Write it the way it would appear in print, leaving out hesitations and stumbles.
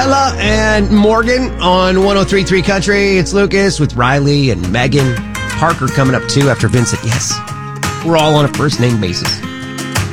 Ella and Morgan on 103.3 Country. It's Lucas with Riley and Megan. Parker coming up too after Vincent. Yes, we're all on a first name basis.